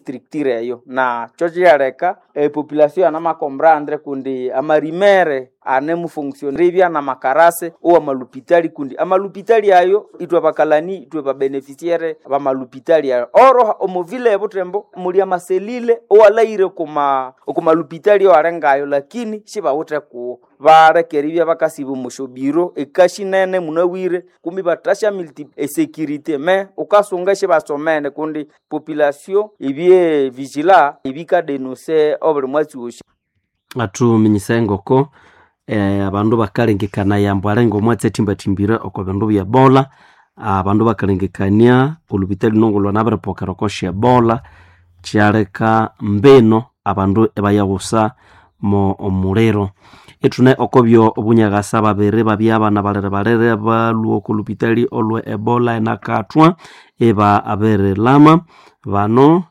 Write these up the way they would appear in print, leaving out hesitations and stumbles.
structure eyo na chochi yareka population anama comprendre kundi amarimere ane mufonctionner na makarase o amalupitali kundi amalupitali ayo itwa bakalani itwa ba beneficiaire ba malupitali ayo oro omovile butembo muri amaselile o alaire kuma malupitali arengayo lakini shiba wote ku barekeribya bakasibu mushobiro ekashinene munawire kumbi batasha multi sécurité mais ukasunga shiba somene kundi population ibie vigila ibika denoncer over mwati woshi atu minyisengoko abandu bakalengekana yambo arengo mwatse timbatimbira oko bandu bya bola abandu bakalengekania olubitali nongolwa nabarepokera koshi bola kyareka mbeno abandu ebayagusa mo omulero etune okobyo obunyagasa babere babyabana balere baluo ku lubitali olwe ebola enakatwa eba abere lama vano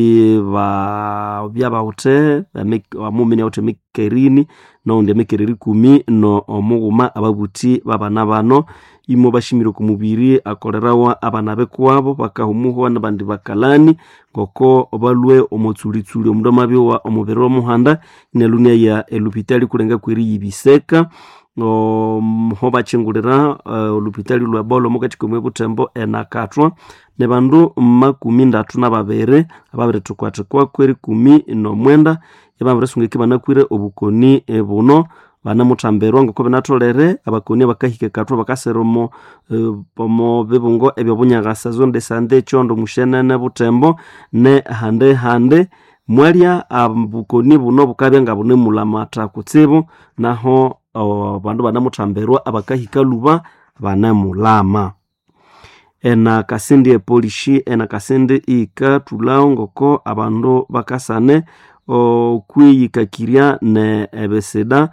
iba byaba ute amumene ute mikerini no nde mikereri 10 no omuguma ababuti babana bano imo bashimiro ku mubiri akorerawa abana bekwabo bakahumuho nabandi bakalani ngoko obalwe omotsulitsuli omudamabi wa omubero muhanda nelune ya elupitali kulenga kwiri yibiseka ho bachingulira olupitali lwa bolo mukati kumwe butembo enakatwa ne bandu 12 ababere tukwatekwa kweri 19 yabambre sungeke banakwire obukoni buno banamutamberwa ngoko benatolere abakoni bakahike katwa bakaseromo pomo bebungo ebyo bunyagasa zonde sande chondo mushenene butembo ne hande mwalia abukoni buno bukabya ngabune mulamata kutsibu naho bandu banamutamberwa abakahika luba banamulama ena kasindi epolishi ena kasindi ika tulaongoko abandu bakasane kwiyikakiria ne ebeseda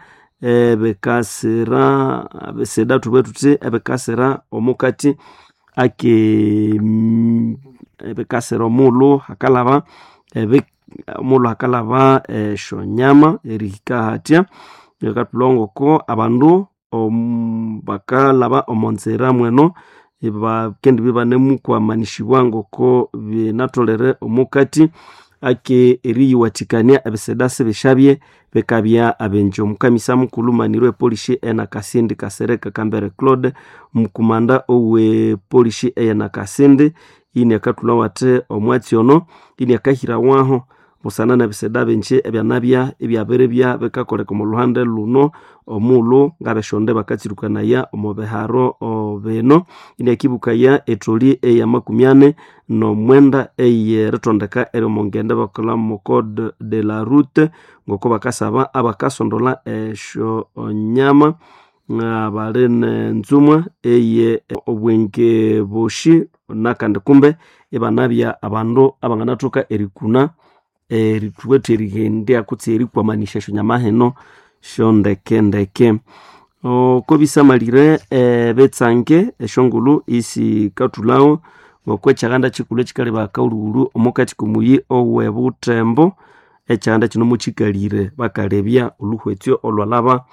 ebekasera abeseda tubetute ebekasera omukati ake ebekasera omulu hakalaba omulu hakalaba shonyama erika hatya yakatulongoko abandu bakalaba omonzera mweno kendi bibanemu kwa manishibwa ngoko binatolere omukati ake eriyiwatikania abesedase beshabye bekabya abenjo mukamisa mukulu manirwe polishi ena kasindi kasereka kambere Claude mukumanda owe polishi ena kasindi ini akatula wate omwati ono ini akahira waho musana na biseda benche ebyanabya ebyaberebya bekakoleka mu luhande luno omulu ngabeshonde bakatsirukana ya omobeharo obeno ini akibuka ya etoli eya 40 no mwenda eye retondeka ere mongende bakola mu code de la route ngoko bakasaba abakasondola esho onyama abalene nzumwa eye obwenke boshi nakande kumbe ebanabya abandu abanganatoka erikuna rituwete rigende akutseri kwa manisha shonyama heno shondeke ko bisamalire betsange eshongulu isi katulao ngokwechaganda chikule chikale bakaululu omukati kumuyi owe butembo echanda kino muchikalire bakalebya oluhwetyo olwalaba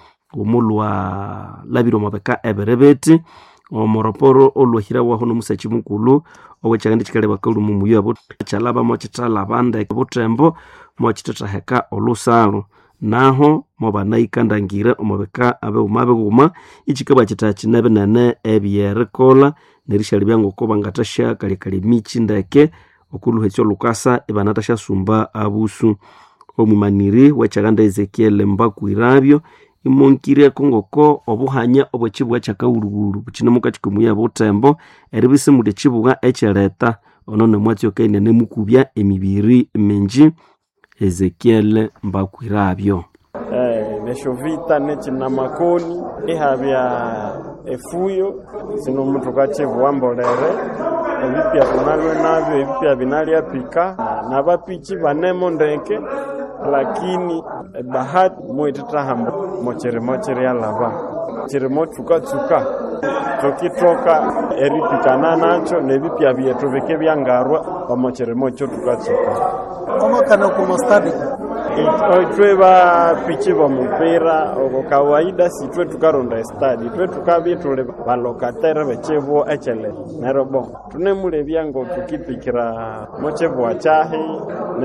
omulwa labiro mabeka eberebeti omoroporo olwahira waho no musachi mukulu owechaganda chikale bakaulu mumuyi abo chalaba mochitala bande butembo mochitataheka olusalo naho mobanayikandangira omobeka abe umabeguma ichikaba chitachi nene ebyerekola nerishali byango ko bangatasha kali michi ndeke okuluhetsyo lukasa ebanatasha sumba abusu omumaniri wechaganda Ezekiel Mbakwirabyo imonkire kongoko obuhanya obwechibwa chakaulugulu buchine mukati kumuya butembo eribise mude chibwa echereta onone mwati okaine nemukubya emibiri menji Ezekiel Mbakwirabyo neshovita nechina makoni ihabya efuyo sino mtu kachevu wambolere ebipya kunalwe nabyo ebipya binalia pika nabapichi banemo ndeke lakini bahati moitatahambo mocheremochere yalava cheremo tukatsuka tokitoka eripikana nacho nebipya byetu bike byangarwa bamocheremocho tukatsuka omakana ku stadi itwe ba pichi ba mpira oko kawaida sitwe tukaronda stadi twe tukabye tule balokatere bechevo echele nerobo tunemule byango tukipikira mochevo achahi